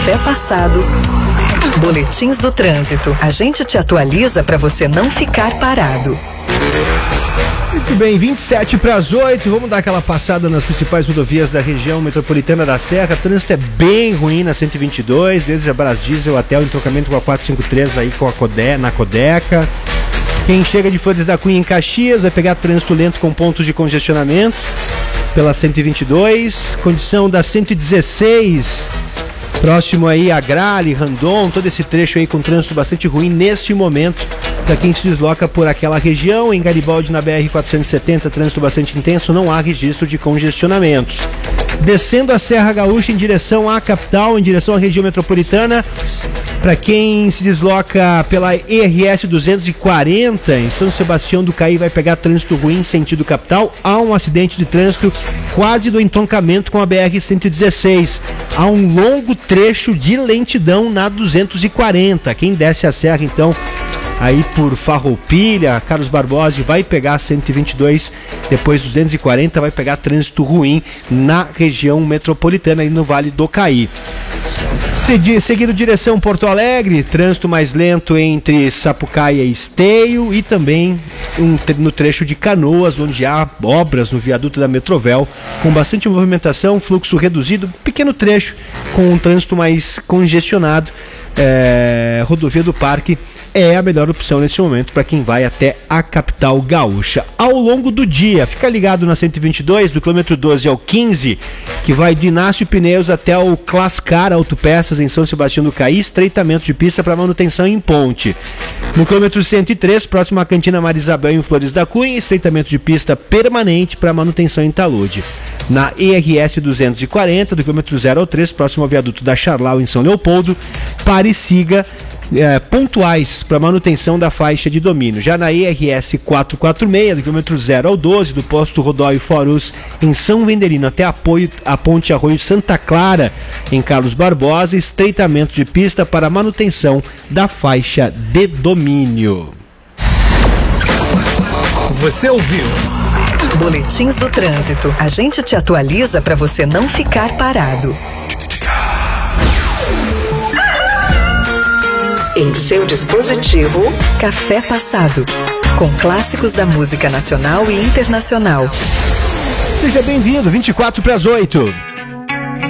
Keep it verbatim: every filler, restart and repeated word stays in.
Café Passado. Boletins do trânsito. A gente te atualiza para você não ficar parado. Muito bem, vinte e sete para as oito, vamos dar aquela passada nas principais rodovias da região metropolitana da Serra. O trânsito é bem ruim na cento e vinte e dois, desde a Brasdiesel até o entrocamento com a quatrocentos e cinquenta e três aí com a Code, na Codeca. Quem chega de Flores da Cunha em Caxias vai pegar trânsito lento com pontos de congestionamento pela cento e vinte e dois, condição da cento e dezesseis, próximo aí a Grale, Randon, todo esse trecho aí com trânsito bastante ruim neste momento. Para quem se desloca por aquela região, em Garibaldi na B R quatrocentos e setenta, trânsito bastante intenso, não há registro de congestionamentos. Descendo a Serra Gaúcha em direção à capital, em direção à região metropolitana, para quem se desloca pela E R S duzentos e quarenta, em São Sebastião do Caí, vai pegar trânsito ruim sentido capital. Há um acidente de trânsito quase do entroncamento com a B R cento e dezesseis. Há um longo trecho de lentidão na duzentos e quarenta. Quem desce a serra, então, aí por Farroupilha, Carlos Barbosa, vai pegar cento e vinte e dois, depois duzentos e quarenta, vai pegar trânsito ruim na região metropolitana, aí no Vale do Caí. Seguindo direção Porto Alegre, trânsito mais lento entre Sapucaia e Esteio, e também um, no trecho de Canoas, onde há obras no viaduto da Metrovel, com bastante movimentação, fluxo reduzido, pequeno trecho com um trânsito mais congestionado. É, rodovia do Parque é a melhor opção nesse momento para quem vai até a capital gaúcha. Ao longo do dia, fica ligado na cento e vinte e dois, do quilômetro doze ao quinze, que vai de Inácio Pneus até o Clascar Autopeças em São Sebastião do Caí, estreitamento de pista para manutenção em ponte. No quilômetro cento e três, próximo à Cantina Marisabel em Flores da Cunha, estreitamento de pista permanente para manutenção em talude. Na E R S duzentos e quarenta, do quilômetro zero ao três, próximo ao viaduto da Charlau em São Leopoldo, pare e siga é, pontuais para manutenção da faixa de domínio. Já na E R S quatrocentos e quarenta e seis, do quilômetro zero ao doze, do posto Rodóio Forus em São Vendelino até apoio, a ponte Arroio Santa Clara em Carlos Barbosa, estreitamento de pista para manutenção da faixa de domínio. Você ouviu Boletins do Trânsito. A gente te atualiza para você não ficar parado. Em seu dispositivo, Café Passado, com clássicos da música nacional e internacional. Seja bem-vindo, vinte e quatro para as oito.